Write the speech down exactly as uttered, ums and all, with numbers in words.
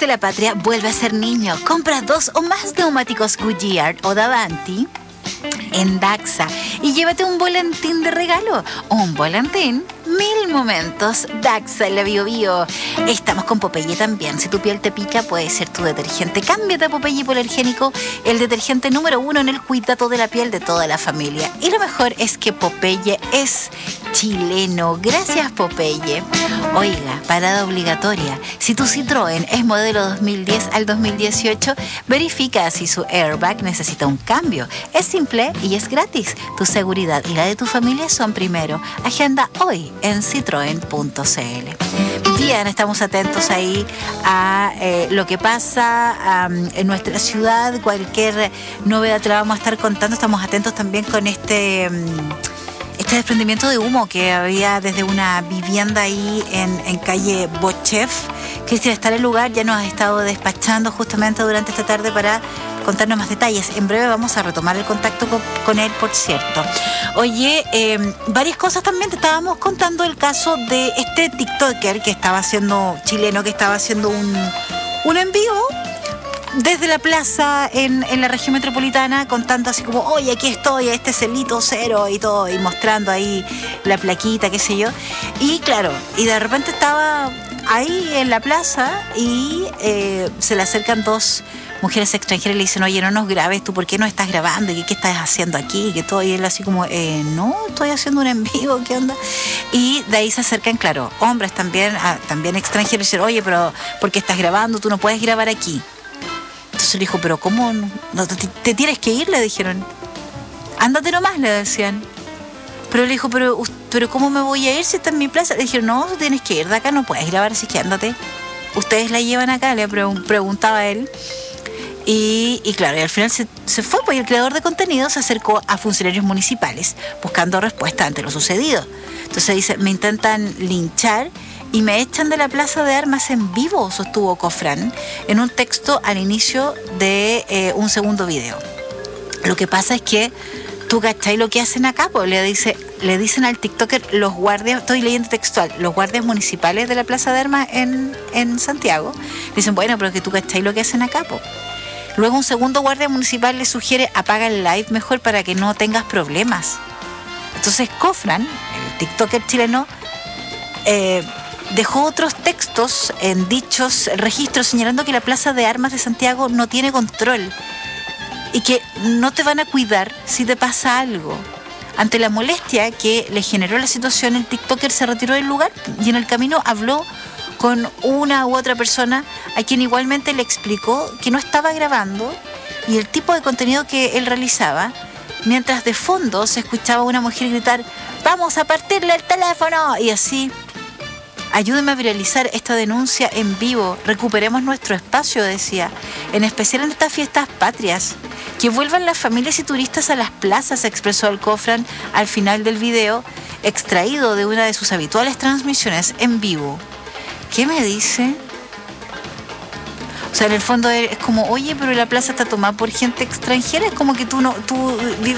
la patria vuelve a ser niño. Compra dos o más neumáticos Goodyear o Davanti en Daxa y llévate un volantín de regalo. Un volantín, mil momentos. Daxa en la Bio Bio. Estamos con Popeye también. Si tu piel te pica, puede ser tu detergente. Cámbiate a Popeye Hipoalergénico, el detergente número uno en el cuidado de la piel de toda la familia. Y lo mejor es que Popeye es chileno. Gracias, Popeye. Oiga, parada obligatoria. Si tu Citroën es modelo dos mil diez al dos mil dieciocho, verifica si su airbag necesita un cambio. Es simple y es gratis. Tu seguridad y la de tu familia son primero. Agenda hoy en citroen punto c l. Bien, estamos atentos ahí a eh, lo que pasa um, en nuestra ciudad. Cualquier novedad te la vamos a estar contando. Estamos atentos también con este... Um, Este desprendimiento de humo que había desde una vivienda ahí en, en calle Bochef. Cristian está en el lugar, ya nos ha estado despachando justamente durante esta tarde para contarnos más detalles. En breve vamos a retomar el contacto con, con él, por cierto. Oye, eh, varias cosas también. Te estábamos contando el caso de este TikToker que estaba haciendo, chileno, que estaba haciendo un, un en vivo desde la plaza en, en la región metropolitana, contando así como, oye, aquí estoy, este es el hito cero y todo, y mostrando ahí la plaquita, qué sé yo. Y claro, y de repente estaba ahí en la plaza y eh, se le acercan dos mujeres extranjeras y le dicen, oye, no nos grabes, ¿tú por qué no estás grabando? ¿Y qué estás haciendo aquí? Que todo, y él así como, eh, no, estoy haciendo un en vivo, ¿qué onda? Y de ahí se acercan, claro, hombres también, ah, también extranjeros, y dicen, oye, pero ¿por qué estás grabando? Tú no puedes grabar aquí. Entonces le dijo, pero ¿cómo? No, te, te tienes que ir, le dijeron. Ándate nomás, le decían. Pero le dijo, pero, pero ¿cómo me voy a ir si está en mi plaza? Le dijeron, no, tú tienes que ir de acá, no puedes grabar, así que ándate. Ustedes la llevan acá, le preguntaba él. Y, y claro, y al final se, se fue, pues el creador de contenido se acercó a funcionarios municipales buscando respuesta ante lo sucedido. Entonces dice, me intentan linchar y me echan de la plaza de armas en vivo, sostuvo Cofrán en un texto al inicio de eh, un segundo video. Lo que pasa es que tú cachai lo que hacen acá, pues le dice, le dicen al TikToker los guardias, estoy leyendo textual, los guardias municipales de la plaza de armas en, en Santiago, dicen, bueno, pero que tú cachai lo que hacen acá, pues. Luego un segundo guardia municipal le sugiere apaga el live mejor para que no tengas problemas. Entonces Cofrán, el TikToker chileno, eh, dejó otros textos en dichos registros señalando que la Plaza de Armas de Santiago no tiene control y que no te van a cuidar si te pasa algo. Ante la molestia que le generó la situación, el TikToker se retiró del lugar y en el camino habló con una u otra persona a quien igualmente le explicó que no estaba grabando y el tipo de contenido que él realizaba, mientras de fondo se escuchaba a una mujer gritar, ¡vamos a partirle el teléfono! Y así, ayúdenme a viralizar esta denuncia en vivo, recuperemos nuestro espacio, decía, en especial en estas fiestas patrias. Que vuelvan las familias y turistas a las plazas, expresó el Cofrán al final del video, extraído de una de sus habituales transmisiones en vivo. ¿Qué me dice? O sea, en el fondo es como, oye, pero la plaza está tomada por gente extranjera, es como que tú no, tú vives